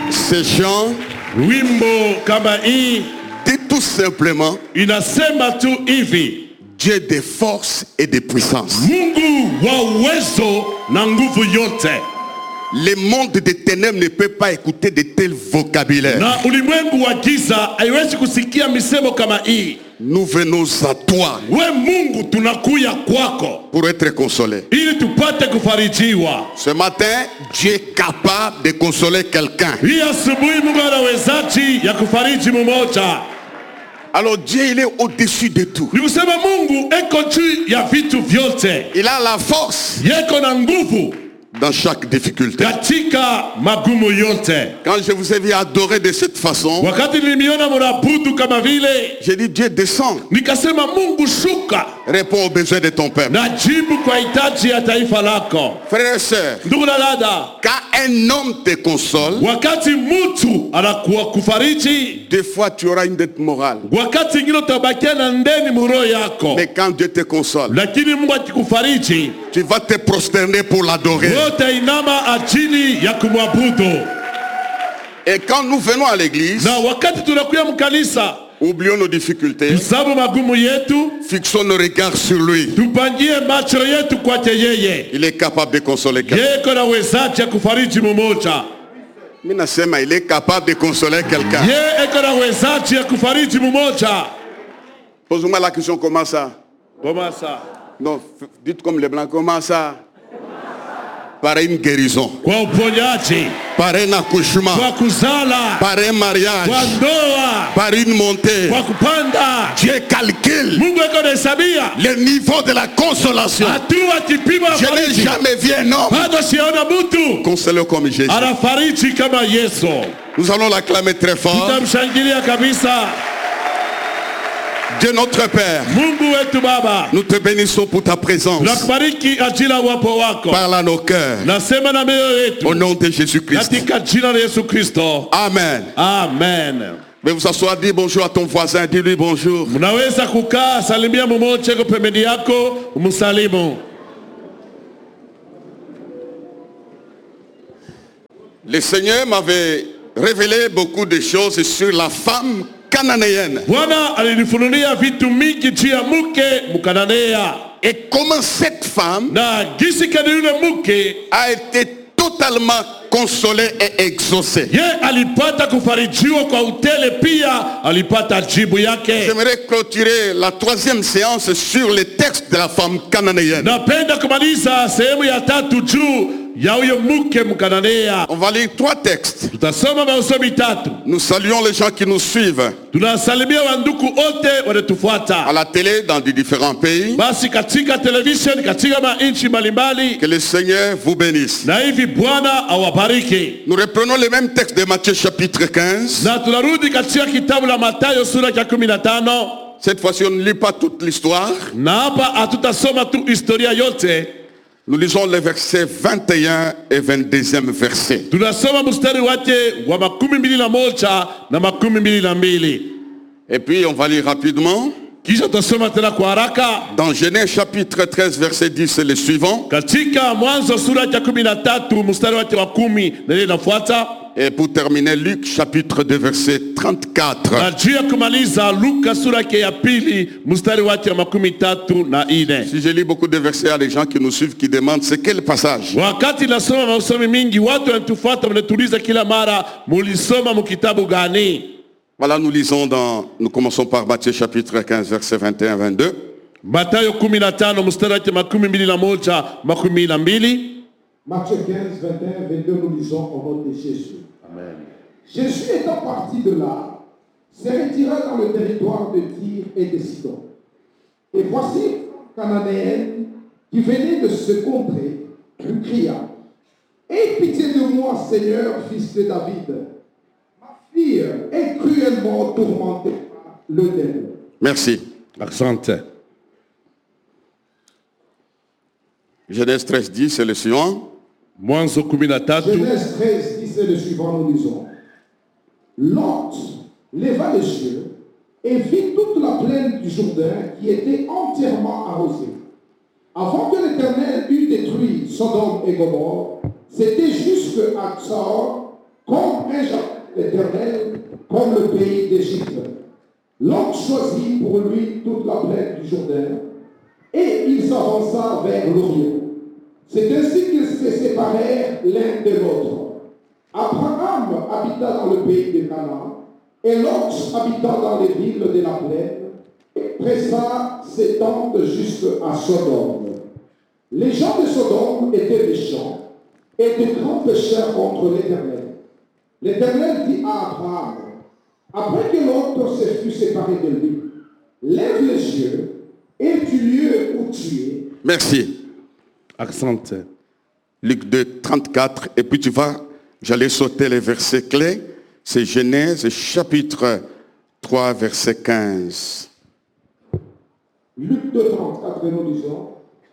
Ce chant wimbo kama hii dit tout simplement inasema tu hivi: Dieu des forces et des puissances. Mungu wa uwezo na nguvu yote. Le monde des ténèbres ne peut pas écouter de tels vocabulaires. Na ulimwengu wa giza haiwezi kusikia misemo kama hii. Nous venons à toi We Mungu tunakuya kwako pour être consolés. ili tupate kufarijiwa. Ce matin, Dieu est capable de consoler quelqu'un. Hii asubuhi Mungu anawezaji ya kufariji mmoja. Alors Dieu, il est au-dessus de tout. Ni kusema Mungu eko juu ya vitu vyote. Il a la force Yeko na nguvu dans chaque difficulté. katika magumu yote. Quand je vous ai vu adorer de cette façon, Wakati nilimiona mnabudu kama vile, j'ai dit Dieu descend, nikasema Mungu shuka réponds aux besoins de ton peuple. na jibu kwa hitaji ya taifa lako. Frères et sœurs, Ndugu na dada, quand un homme te console, wakati mtu anakuwa kufariji, des fois tu auras une dette morale. wakati ingine utabakia na ndeni muro yako. Mais quand Dieu te console, Lakini Mungu akikufariji, tu vas te prosterner pour l'adorer. wote inama ajili ya kumwabudu. Et quand nous venons à l'église, Na wakati tunakuya mkanisa, oublions nos difficultés, tusabu magumu yetu, fixons nos regards sur lui. tupangie macho yetu kwake yeye. Il est capable de consoler quelqu'un. Yeko na wezaji ya kufariji mmoja. Mimi nasema il est capable de consoler quelqu'un. Ye eko na wezaji ya kufariji mmoja. Pose-moi la question, comment ça? Comment ça? Non, dites comme les blancs, comment ça? Par une guérison, Kwa uponyaji, par un accouchement, kwa kuzala, par un mariage, kwa ndoa, par une montée. kwa kupanda. Dieu calcule Mungu eko na hesabia le niveau de la consolation. hatua kipimo ya Je n'ai fariji. jamais vu un homme Bado siona mtu consolé comme Jésus. anafariji kama Yesu. Nous allons l'acclamer très fort. Tutamshangilia kabisa. Dieu notre Père, Mungu wetu Baba, nous te bénissons pour ta présence. tunakubariki ajili ya uwepo wako. Parle à nos cœurs. Nasema na mioyo yetu Au nom de Jésus-Christ. katika jina la Yesu Kristo. Amen. Amen. Mais vous asseoir, dis bonjour à ton voisin, dis-lui bonjour. Mnaweza kukaa, salimia mmoja kwa pembeni yako, umsalimu. Le Seigneur m'avait révélé beaucoup de choses sur la femme cananéenne. Bwana alinifunulia vitu mingi juu ya mke Mkananea. Et comment cette femme Na gisi kani yule mke a été totalement consolée et exaucée. ye alipata kufarijiwa kwa utele, pia alipata jibu yake. J'aimerais clôturer la troisième séance sur les textes de la femme cananéenne. Napenda kumaliza sehemu ya tatu juu ya huyo mke Mkananea. On va lire 3 textes. Tutasoma masomo tatu. Nous saluons les gens qui nous suivent Tunasalimia wanduku wote à wanatufuata. la télé dans de différents pays. Basi katika television, katika manchi mbalimbali, Que le Seigneur vous bénisse. na hivi Bwana awabariki. Nous reprenons le même texte de Matthieu chapitre 15. Na tunarudi katika kitabu la Mathayo sura ya 15. Cette fois-ci, on ne lit pas toute l'histoire. Na hapa hatutasoma tu historia yote. Nous lisons les versets 21 et 22e verset. Tunasoma mstari wake wa 21 na 22. Et puis, on va lire rapidement. Kisha tutasoma tena kwa haraka. Dans Genèse chapitre 13, verset 10, c'est le suivant. Katika Mwanzo sura ya 13 mstari wake wa 10 na ile inafuata. Et pour terminer, Luc chapitre 2, verset 34. Na juu ya kumaliza Luka sura yake ya 2 mstari wake wa 34. Si je lis beaucoup de versets, il y a des gens qui nous suivent qui demandent c'est quel passage. Wakati nasoma masomo mingi, watu wanatufuata wanatuuliza kila mara, mulisoma mkitabu gani? Voilà, nous commençons par Matthieu chapitre 15, verset 21-22. Mathayo 15 mstari wake 21 22. Matthieu 15, 21, 22, nous lisons au nom de Jésus. Amen. Jésus étant parti de là, se retira dans le territoire de Tyr et de Sidon. Et voici une cananéenne qui venait de ce contrée, lui cria: aie pitié de moi, Seigneur, fils de David. Ma fille est cruellement tourmentée par le démon. Merci. Accent. Genèse 13, 10, c'est le suivant. Mwanzo 13. Genèse 13, 10 et le suivant, nous lisons. Lot leva les yeux et vit toute la plaine du Jourdain qui était entièrement arrosée. Avant que l'Éternel eût détruit Sodome et Gomorrhe, c'était jusqu'à Tsor comme un jardin éternel, comme le pays d'Égypte. Lot choisit pour lui toute la plaine du Jourdain, et il s'avança vers l'Orient. C'est ainsi qu'ils se séparèrent l'un de l'autre. Abraham habita dans le pays de Canaan, et Lot habita dans les villes de la plaine, et pressa ses tentes jusqu'à Sodome. Les gens de Sodome étaient méchants et de grands pécheurs contre l'Éternel. L'Éternel dit à Abraham, après que l'autre se fut séparé de lui, lève les yeux et du lieu où tu es. Merci. Accent. Luc 2, 34. Et puis j'allais sauter les versets clés. C'est Genèse chapitre 3, verset 15. Luc 2, 34, et nous disons,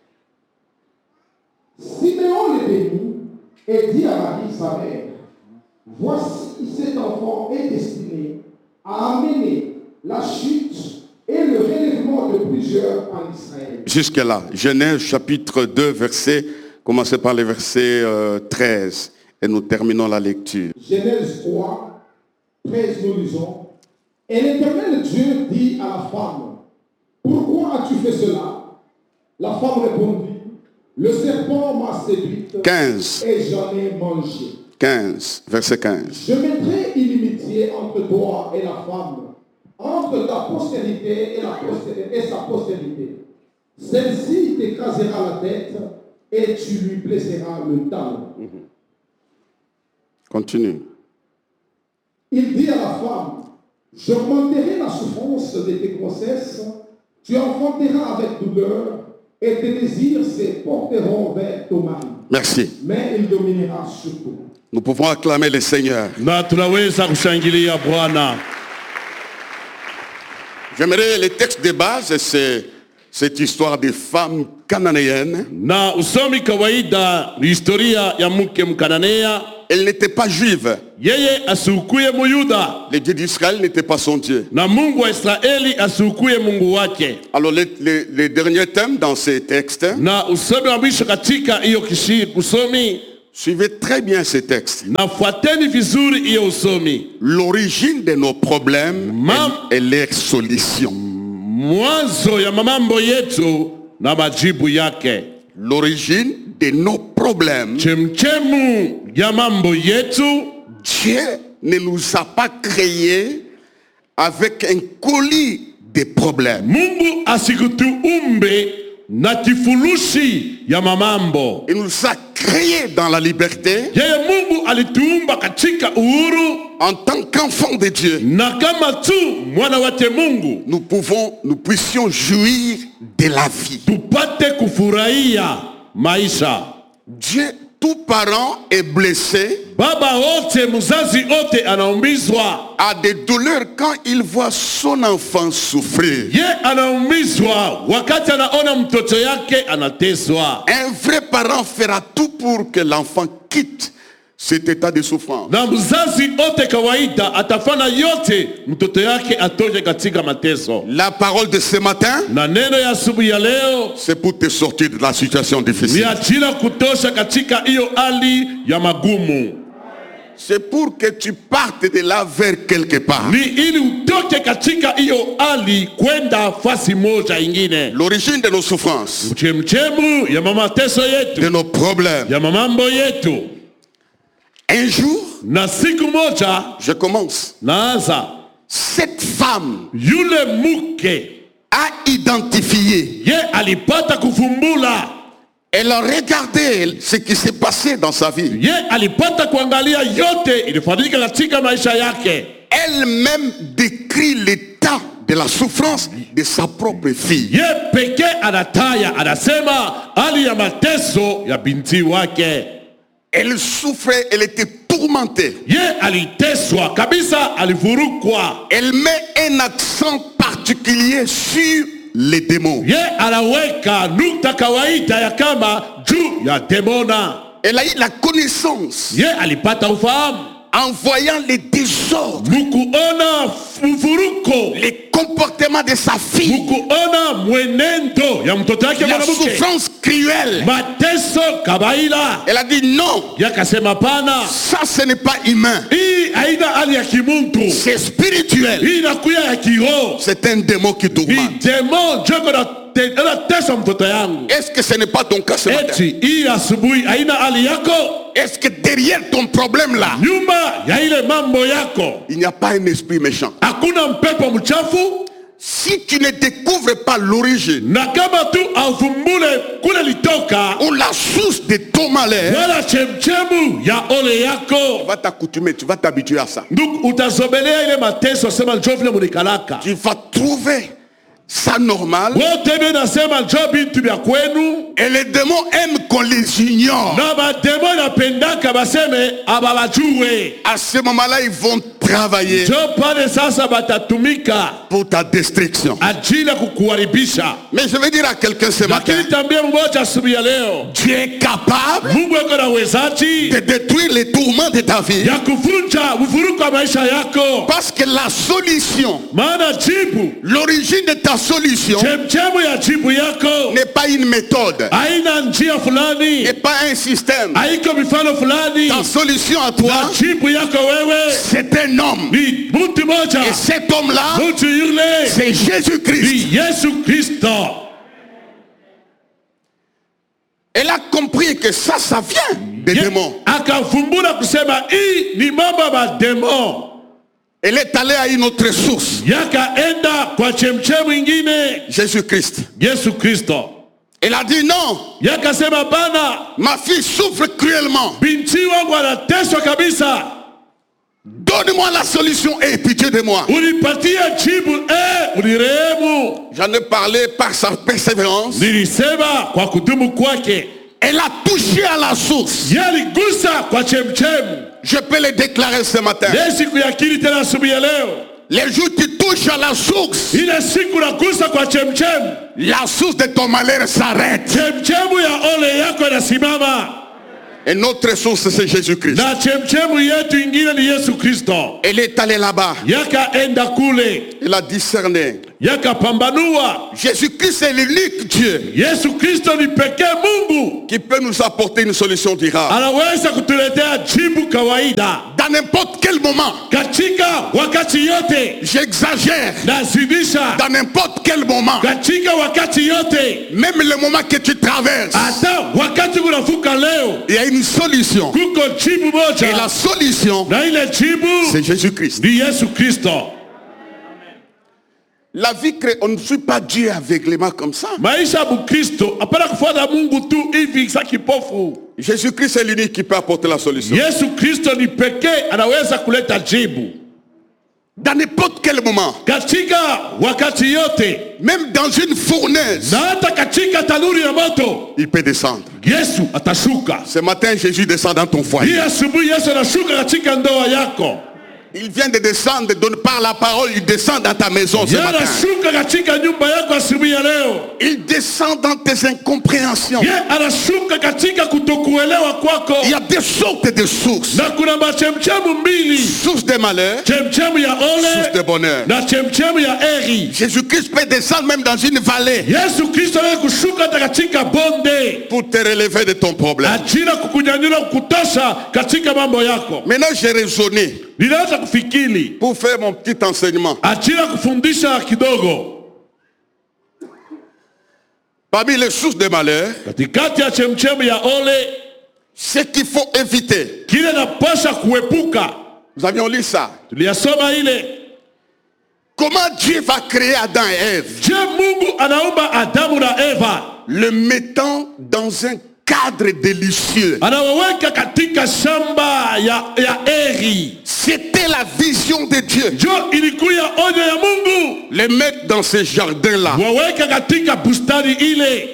Siméon les bénit et dit à Marie, sa mère, voici cet enfant est destiné à amener la chute et le relèvement de plusieurs en Israël. Jusque-là, Genèse chapitre 2, verset, commencez par le verset 13 et nous terminons la lecture. Genèse 3, 13, nous lisons, et l'Éternel Dieu dit à la femme, pourquoi as-tu fait cela? La femme répondit, le serpent m'a séduite 15. et j'en ai mangé. 15, verset 15. Je mettrai inimitié entre toi et la femme, entre ta postérité et sa postérité. Celle-ci t'écrasera la tête et tu lui blesseras le talon. Continue. Il dit à la femme, j'augmenterai la souffrance de tes grossesses, tu enfanteras avec douleur et tes désirs se porteront vers ton mari. Merci. Mais il dominera sur toi. Nous pouvons acclamer le Seigneur. Na tunaweza kushangilia Bwana. J'aimerais le texte de base, c'est cette histoire des femmes cananéennes. Na usomi kawaida ni historia ya mke Mkananea. Elle n'était pas juive. Yeye asukuye Muyuda. Le Dieu d'Israël n'était pas son Dieu. Na Mungu wa Israeli asukuye Mungu wake. Alors les derniers thèmes dans ces textes, Na usomi wa mwisho katika hiyo usomi, suivez très bien ces textes. na fuateni vizuri hiyo usomi. L'origine de nos problèmes et leur solution. Mwanzo ya mambo yetu na majibu yake. L'origine de nos problèmes. Chemchemu ya mambo yetu. Dieu ne nous a pas créés avec un colis de problèmes. Mungu asikutuumbe na kifurushi ya mamambo. Il nous a créés dans la liberté. Yeye Mungu alituumba katika uhuru. En tant qu'enfants de Dieu, Na kama tu mwana wake Mungu, nous puissions jouir de la vie. tupate kufurahia maisha. Dieu, tout parent est blessé, Baba wote, mzazi wote anaumizwa. a des douleurs quand il voit son enfant souffrir. Ye anaumizwa wakati anaona mtoto yake anateswa. Un vrai parent fera tout pour que l'enfant quitte cet état de souffrance. Na mzazi wote kawaida atafanya yote mtoto yake atoke katika mateso. La parole de ce matin, Na neno ya asubuhi ya leo c'est pour te sortir de la situation difficile. ni ajira kutosha katika hiyo hali ya magumu. C'est pour que tu partes de là vers quelque part. Ni ili utoke katika hiyo hali kwenda fasi moja ingine. L'origine de nos souffrances, Mchemchemu ya mateso de yetu, nos problèmes. ya mambo yetu. Un jour, Na siku moja je commence. naanza, Cette femme yule mke a identifié. ye alipata kufumbula. Elle a regardé ce qui s'est passé dans sa vie. Ye alipata kuangalia yote ilifanyika katika maisha yake. Elle-même décrit l'état de la souffrance de sa propre fille. Ye peke anataya, anasema hali ya mateso ya binti wake. Elle souffrait, elle était tourmentée. Ye aliteswa kabisa, alivurukwa. Elle met un accent particulier sur les démons. Ye anaweka nukta kawaida ya kama juu ya demona. Elle a eu la connaissance Ye alipata ufahamu en voyant les désordres mukuona mvuruko, les comportements de sa fille, mukuona mwenendo ya mtoto yake la mwanamke, souffrance cruelle. mateso kabaila. Elle a dit non, Yakasema pana, ça ce n'est pas humain, hii haina hali ya kimuntu, c'est spirituel. hii inakuya ya kiroho. C'est un démon qui Ni tourmente. demon joko na tesa mtoto yangu. Est-ce que ce n'est pas ton cas ce matin? Eti hii asubuhi haina hali yako, Est-ce que derrière ton problème là, nyuma ya ile mambo yako il n'y a pas un esprit méchant? hakuna mpepo mchafu? Si tu ne découvres pas l'origine Na kama tu avumbule kule litoka ou la source de ton malheur, wala chemchemu ya ole tu yako, vas t'accoutumer, tu vas t'habituer à ça. ndugu, utasomelea ile mateso, sema njoo vile munikalaka. Tu vas trouver ça normal. Wote bie nasema njoo bintu vya kwenu, Et les démons aiment qu'on les ignore. na mademo napendaka baseme ababajue. À ce moment-là, ils vont travailler Njoo pale sasa batatumika pour ta destruction. ajili ya kukuharibisha. Mais je vais dire à quelqu'un ce matin, Lakini tambia mmoja asubuhi ya leo, tu es capable Mungu yuko na uwezaji de détruire les tourments de ta vie. ya kuvunja uvuruko wa maisha yako, Parce que la solution, maana jibu, l'origine de ta solution chemchemu ya jibu yako n'est pas une méthode, haina njia fulani, n'est pas un système. haiko mifano fulani. Ta solution à toi, Na jibu yako wewe c'est un homme. ni mtu moja, Et cet homme-là, mtu yule c'est Jésus-Christ. ni Yesu Kristo. Elle a compris que ça vient des démons. Akavumbura kusema hii ni mambo ya mademo. Elle est allée à une autre source, Yakaenda kwa chemchemu ingine, Jésus-Christ. Yesu Kristo. Elle a dit non, Yakasema bana, ma fille souffre cruellement. binti wangu anateswa kabisa, Donne-moi la solution et pitié de moi. unipatie jibu, unirehemu. J'en ai parlé par sa persévérance. Nilisema kwa kudumu kwake, Elle a touché à la source. yaligusa kwa chemchemu. Je peux le déclarer ce matin. Leo siku ya akili tena asubuhi ya leo, Les jours tu touches à la source, ile siku nagusa kwa chemchemu, la source de ton malheur s'arrête. chemchemu ya ole yako inasimama. Et notre source, c'est Jésus-Christ. Na chemchemu yetu ingine ni Yesu Kristo. Elle est allée là-bas. Yakaenda kule, Elle a discerné. yakapambanua. Jésus-Christ est l'unique Dieu Yesu Kristo ni pekee Mungu qui peut nous apporter une solution durable. anaweza kutuletea jibu kawaida Dans n'importe quel moment, katika wakati yote. j'exagère, Nazidisha dans n'importe quel moment, katika wakati yote, même le moment que tu traverses, hata wakati unavuka leo, il y a une solution. kuko jibu Et la moja, solution, na ile jibu c'est Jésus-Christ. ni Yesu Kristo. La vie, on ne suit pas Dieu aveuglément comme ça. Maisha ya Mkristo hapana kufuata Mungu tu hivi sa kipofu. Jésus-Christ est l'unique qui peut apporter la solution. Yesu Kristo ni pekee anaweza kuleta jibu Dans n'importe quel moment, katika wakati yote, même dans une fournaise, na hata katika tanuri ya moto il peut descendre. Yesu atashuka. Ce matin, Jésus descend dans ton Hii foyer. asubuhi Yesu anashuka katika ndoa yako. Il vient de descendre, par la parole, il descend dans ta maison ce Yeye matin. anashuka katika nyumba yako asubuhi ya leo. Il descend dans tes incompréhensions. Yeye anashuka katika kutokuelewa kwako. Il y a des sortes de sources. Na kuna machemchemu mbili, Source de malheur, chemchemu ya source de ole bonheur. na chemchemu ya heri. Jésus-Christ peut descendre même dans une vallée Yesu Kristo anaweza kushuka hata katika bonde pour te relever de ton problème. ajili ya kukunyanyua kutosha katika mambo yako. Maintenant, j'ai raisonné Ninaanza kufikiri pour faire mon petit enseignement. ajili ya kufundisha kidogo. Parmi les sources de malheur, Katikati ya chemchemu ya ole, ce qu'il faut éviter. kile napasha kuepuka, Nous avions lu ça. tuliyasoma ile. Comment Dieu va créer Adam et Ève, Je, Mungu anaumba Adamu na Eva, le mettant dans un cadre délicieux. anawaweka katika shamba ya eri. C'était la vision de Dieu. Jo ilikuya onyo ya Mungu, Les mettre dans ce jardin-là. waweka katika bustani ile. Il y avait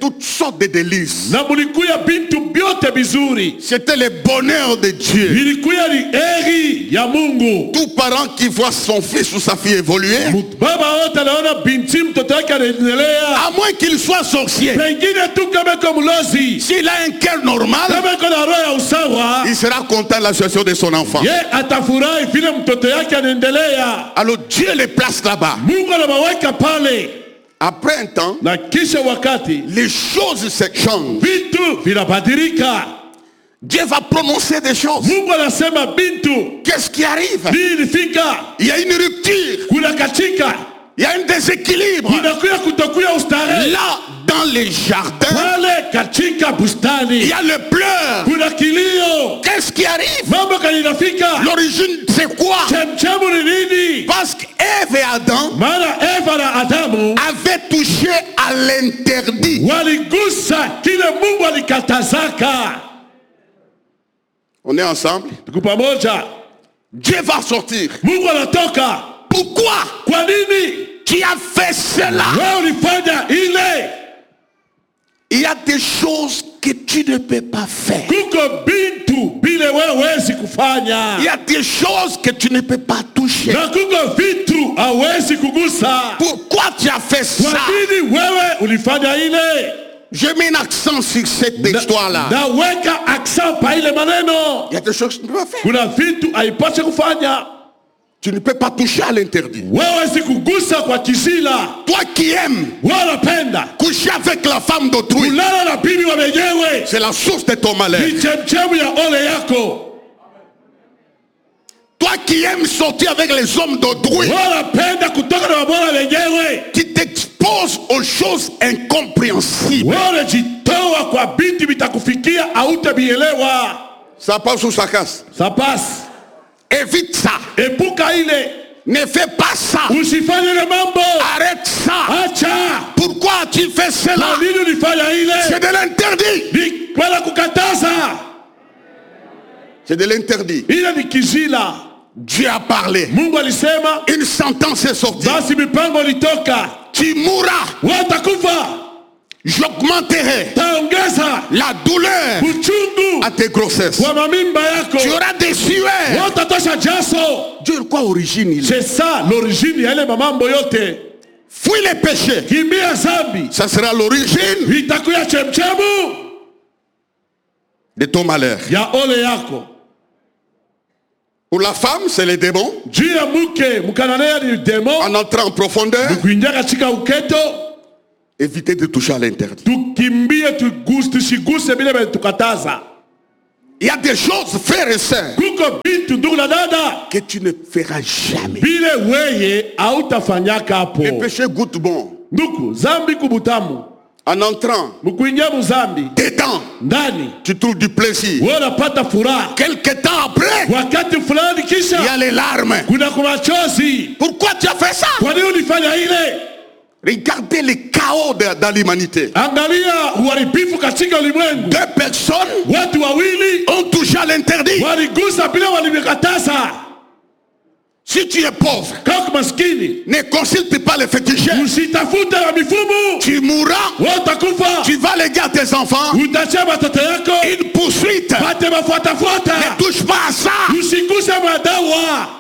toutes sortes de délices. na mulikuya bintu byote bizuri. C'était le bonheur de Dieu. Ilikuya ni heri ya Mungu. Tout parent qui voit son fils ou sa fille évoluer, Baba wote anaona binti mtoto wake anaendelea. à moins qu'il soit sorcier, Pengine tu kama kwa mlozi. s'il a un cœur normal, Kama kuna roho ya usawa, il sera content de la situation de son enfant. ye atafurahi vile mtoto yake anaendelea. Alors Dieu les place là-bas. Mungu anawaweka pale. Après un temps, Na kisha wakati les choses se changent. vitu vinabadilika. Dieu va prononcer des choses. Mungu anasema bintu Qu'est-ce qui arrive? hii ilifika, Il y a une rupture, kuna katika, il y a un déséquilibre. kunakuya kutokuya ustarehe. Là, dans les jardins, Pale katika il bustani y a le pleur. kuna kilio. Qu'est-ce qui arrive? Mambo kalinafika. L'origine, c'est quoi? Chemchemu ni nini? Parce qu'Ève et Adam Maana Eva na Adamu avaient touché à l'interdit. waligusa kile Mungu alikatazaka. On est ensemble? Tuko pamoja. Dieu va sortir. Mungu anatoka. Pourquoi Kwa nini tu as fait cela? wewe ulifanya ile? Il y a des choses que tu ne peux pas faire. Kuko bintu bile wewe huwezi kufanya. Il y a des choses que tu ne peux pas toucher. Na kuko vitu hawezi kugusa. Pourquoi tu as fait Kwa ça? nini wewe ulifanya ile? Je mets un accent sur cette histoire-là. Naweka accent pa ile maneno. Il y a des choses que tu ne peux pas faire. Kuna vitu haipaswi kufanya. Tu ne peux pas toucher à l'interdit. Wewe si kugusa kwa kisila. Toi qui aimes Wewe unapenda coucher avec la femme d'autrui, kulala na bibi wa wenyewe. c'est la source de ton malheur. Ni chemchemu ya ole yako. Toi qui aimes sortir avec les hommes d'autrui, Wewe unapenda kutoka na wabora wenyewe. qui t'exposes aux choses incompréhensibles. Wewe unajitoa kwa binti vitakufikia hautabielewa. Ça passe ou ça casse? Ça passe. Évite ça. Epuka ile. Ne fais pas ça. Usifanye ile mambo. Arrête ça. Acha. Pourquoi tu fais cela? Kwa nini ulifanya ile? C'est de l'interdit. Ni kwenda kukataza. C'est de l'interdit. Ile ni kizila. Dieu a parlé. Mungu alisema, Une sentence est sortie. basi mipango ilitoka. Tu mourras. Watakufa. J'augmenterai Taongeza la douleur uchungu à tes grossesses. kwa mamimba yako. Tu auras des sueurs. Watatosha jaso. Dieu, quoi origine il est? C'est ça l'origine ya ile mamambo yote. Fuis les péchés. Kimbia zambi. Ça sera l'origine Itakuya chemchemu de ton malheur. ya ole yako. Pour la femme, c'est les démons. Juu ya mke mkananea ni demo. En entrant en profondeur, Kuingia katika uketo. éviter de toucher à l'interdit. Tukimbie tusiguse bila tukataza. Il y a des choses, frères et sœurs, Kuko bintu ndugu na dada. que tu ne feras jamais. Bile weye hautafanyaka hapo. Le péché goûte bon. Ndugu, zambi kubutamu. En entrant Mkuingia muzambi. dedans, Ndani. tu trouves du plaisir. Wewe unapata furaha. Quelque temps après, Wakati fulani il y a kisha les larmes. kuna kumachozi. Pourquoi tu as fait ça? Kwa nini ulifanya ile? Regardez le chaos dans l'humanité. Angalia uharibifu katika ulimwengu. Deux personnes Watu wawili ont touché à l'interdit. waligusa bila walimekataza. Si tu es pauvre, Kama maskini, ne consulte pas les féticheurs. usitafute wa mifumu. Tu mourras, Watakufa. tu vas léguer à tes enfants Utachia watoto yako. une poursuite. Pate mafuatafuata. Ne touche pas à ça. Usiguse madawa.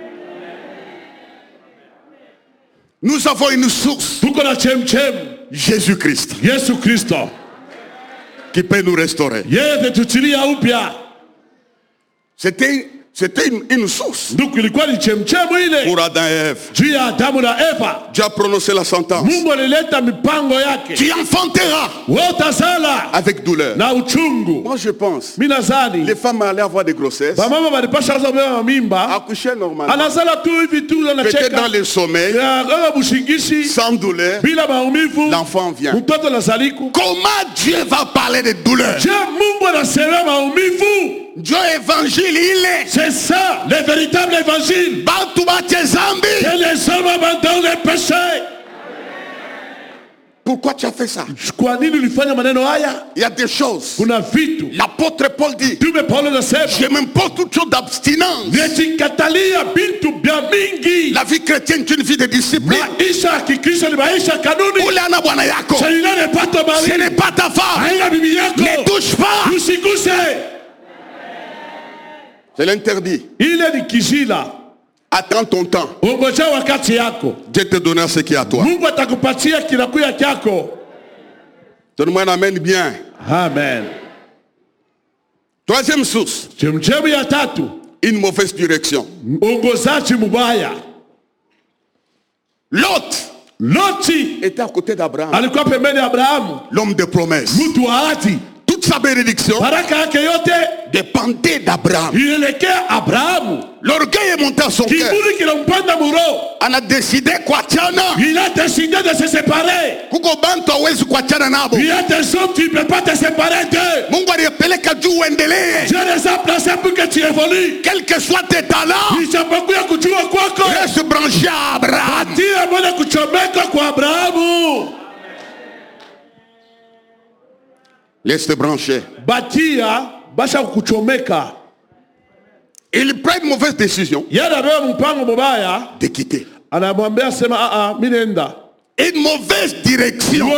Nous avons une source, Tuko na chemchem. Jésus-Christ, Yesu Kristo. qui peut nous restaurer. Yeye atatuchilia upya. C'était une source Ndugu, ilikuwa ni chemchemu ile. pour Adam et Ève. Juu ya Adamu na Eva. Dieu a prononcé la sentence. Mungu alileta mipango yake. Tu enfanteras Wewe utazala avec douleur. na uchungu. Moi je pense, Mimi nadhani les femmes allaient avoir des grossesses, bamama walipasha kaza kubeba mimba. accoucher normalement. Anazala tu hivi tu Peut-être dans anacheka. le sommeil, Kama bushingishi sans douleur, bila maumivu. l'enfant vient. Mtoto anazaliku. Comment Dieu va parler de douleur? Je Mungu anasema maumivu. Dieu évangile, il est. C'est ça, le véritable évangile. Batuma tes zambis. Que les hommes abandonnent les péchés. Pourquoi tu as fait ça? Kwa nini ulifanya maneno haya? Il y a des choses. Kuna vitu. L'apôtre Paul dit, Tume Paulo anasema, je m'impose toute chose d'abstinence. Nisikatalia bintu bya mingi. La vie chrétienne est une vie de discipline. Maisha ya Kikristo ni maisha kanuni. Ule ana bwana yako. Ce n'est pas ta femme. Haina bibi yako. Ne touche pas. Usiguse. Je l'interdis. Ile ni kizila. Attends ton temps. Ongoja wakati yako. Dieu te donnera ce qui est à toi. Mungu atakupatia kinakuya kyako. Donne-moi un amen bien. Amen. Troisième source. Chemchemi ya tatu. Une mauvaise direction. Ongozaji mubaya. Loti était à côté d'Abraham. Alikuwa pembeni ya Abrahamu. L'homme de promesse. Mtu wa ahadi. Toute sa bénédiction baraka yake yote dépendait d'Abraham. Ilielekea Abrahamu. L'orgueil est monté à son cœur. Kiburi kinampanda muro. On a décidé kuachana. Il a décidé de se séparer. Kuko bantu hawezi kuachana nabo. Il y a des hommes tu ne peux pas te séparer d'eux. Mungu alipeleka juu uendelee. Dieu les a placés pour que tu évolues. Quel que soit tes talents. Isipokuwa kujua kwako. Reste branché à Abraham. Tia moja kuchomeka kwa Abrahamu. Laisse te brancher. Batia basha kuchomeka. Il prend une mauvaise décision de quitter. Une mauvaise direction.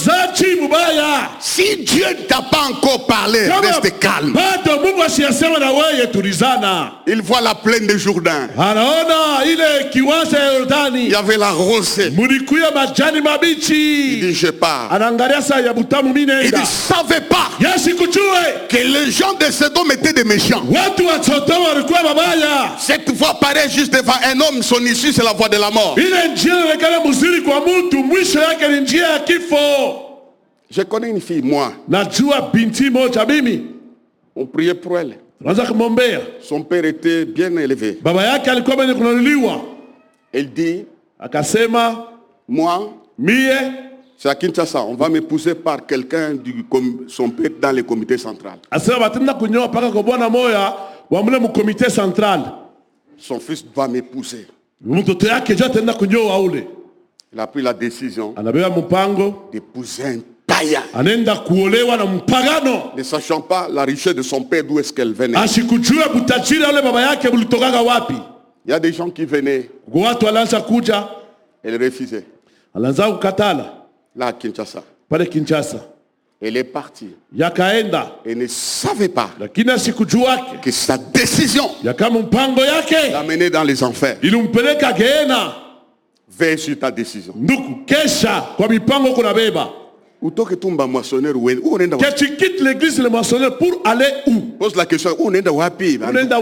Si Dieu ne t'a pas encore parlé, reste calme. Il voit la plaine de Jourdain. Il y avait la rosée. Il dit je pars. Il ne savait pas que les gens de Sodome étaient des méchants. Cette voie paraît juste devant un homme, son issue c'est la voie de la mort. Je connais une fille, moi. On priait pour elle. Son père était bien élevé. Elle dit, moi, c'est à Kinshasa, on va m'épouser par quelqu'un son père dans le comité central. Son fils va m'épouser. Il a pris la décision d'épouser un païen. Ne sachant pas la richesse de son père, d'où est-ce qu'elle venait. Il y a des gens qui venaient. Elle refusait. Là à Kinshasa. Elle est partie. Elle ne savait pas que sa décision l'a menée dans les enfers. Veille sur ta décision. Que tu quittes l'église le moissonneur pour aller où? Pose la question, où on est wapi?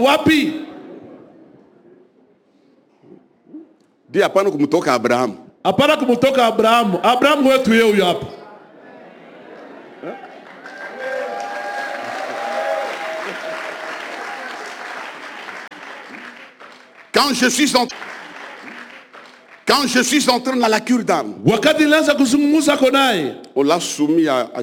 Dis apana kumutoka Abraham. Apana kumutoka Abraham. Abraham wetu yeye huyo hapa. Quand je suis entré dans la cure d'âme, wakati nilianza kuzungumza naye, on l'a soumis à